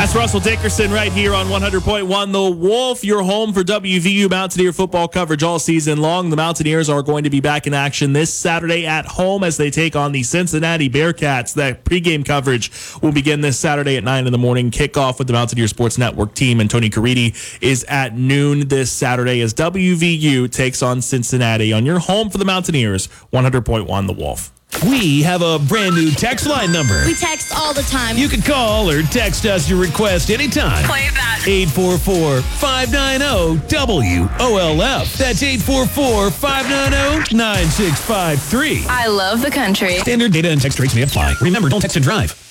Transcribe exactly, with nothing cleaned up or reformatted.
That's Russell Dickerson right here on one hundred point one The Wolf, your home for W V U Mountaineer football coverage all season long. The Mountaineers are going to be back in action this Saturday at home as they take on the Cincinnati Bearcats. That pregame coverage will begin this Saturday at nine in the morning. Kickoff with the Mountaineer Sports Network team and Tony Caridi is at noon this Saturday as W V U takes on Cincinnati on your home for the Mountaineers, one hundred point one The Wolf. We have a brand new text line number. We text all the time. You can call or text us your request anytime. Play that. eight four four, five nine zero, W O L F. That's eight four four, five nine zero, nine six five three. I love the country. Standard data and text rates may apply. Remember, don't text and drive.